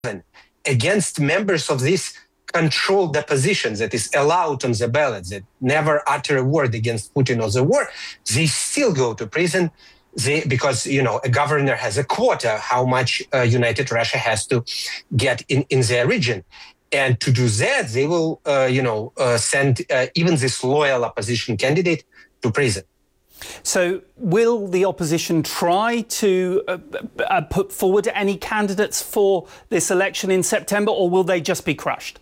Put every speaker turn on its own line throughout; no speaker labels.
against members of this controlled opposition that is allowed on the ballot, that never utter a word against Putin or the war, they still go to prison. Because, a governor has a quota, how much United Russia has to get in their region. And to do that, they will, send even this loyal opposition candidate to prison.
So will the opposition try to put forward any candidates for this election in September, or will they just be crushed?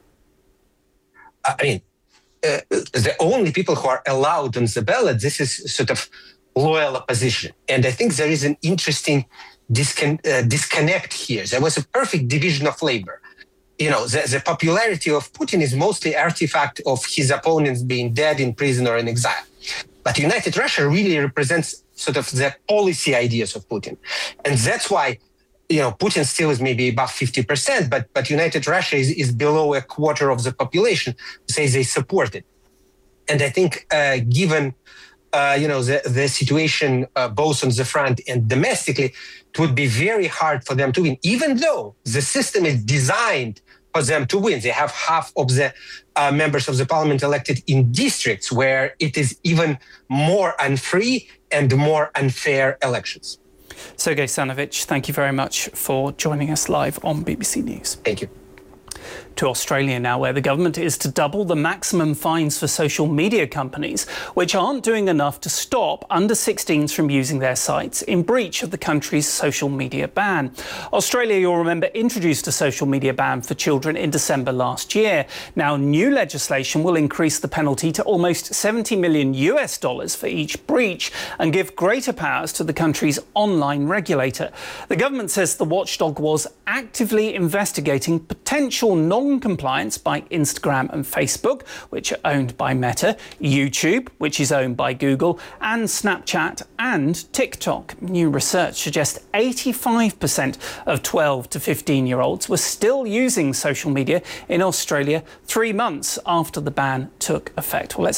The only people who are allowed on the ballot, this is sort of loyal opposition. And I think there is an interesting disconnect here. There was a perfect division of labor. The popularity of Putin is mostly artifact of his opponents being dead, in prison, or in exile. But United Russia really represents sort of the policy ideas of Putin. And that's why, Putin still is maybe above 50%, but United Russia is below a quarter of the population who say they support it. And I think given the situation both on the front and domestically, it would be very hard for them to win, even though the system is designed for them to win. They have half of the members of the parliament elected in districts where it is even more unfree and more unfair elections.
Sergei Stanovich, thank you very much for joining us live on BBC News.
Thank you.
To Australia now, where the government is to double the maximum fines for social media companies, which aren't doing enough to stop under-16s from using their sites in breach of the country's social media ban. Australia, you'll remember, introduced a social media ban for children in December last year. Now, new legislation will increase the penalty to almost $70 million for each breach and give greater powers to the country's online regulator. The government says the watchdog was actively investigating potential non-compliance by Instagram and Facebook, which are owned by Meta, YouTube, which is owned by Google, and Snapchat and TikTok. New research suggests 85% of 12 to 15-year-olds were still using social media in Australia 3 months after the ban took effect. Well, let's